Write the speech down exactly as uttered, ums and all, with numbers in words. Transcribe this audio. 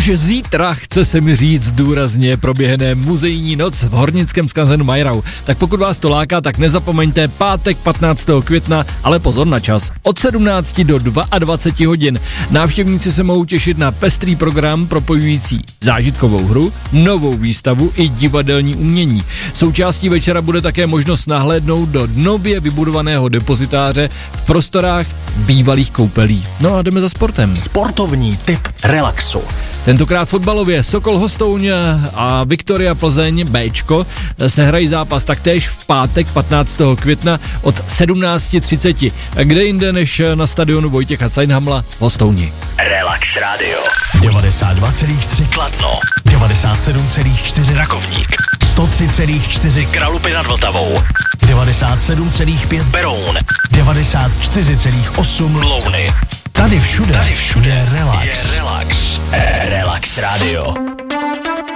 Už zítra, chce se mi říct důrazně, proběhne muzejní noc v hornickém skanzenu Majrau. Tak pokud vás to láká, tak nezapomeňte pátek patnáctého května, ale pozor na čas. Od sedmnácti do dvaceti dvou hodin. Návštěvníci se mohou těšit na pestrý program propojující zážitkovou hru, novou výstavu i divadelní umění. Součástí večera bude také možnost nahlédnout do nově vybudovaného depozitáře v prostorách bývalých koupelí. No a jdeme za sportem. Sportovní tip relaxu. Tentokrát fotbalově Sokol Hostouň a Viktoria Plzeň Bčko se hrají zápas taktéž v pátek patnáctého května od sedmnáct třicet. Kde jinde než na stadionu Vojtěcha Cajnhamla v Hostouni. Relax Radio. devadesát dva celá tři Kladno. devadesát sedm celá čtyři Rakovník. sto tři celá čtyři Kralupy nad Vltavou. devadesát sedm celá pět Beroun. devadesát čtyři celá osm Louny. Tady všude, Tady všude je relax. Je relax. Relax Radio.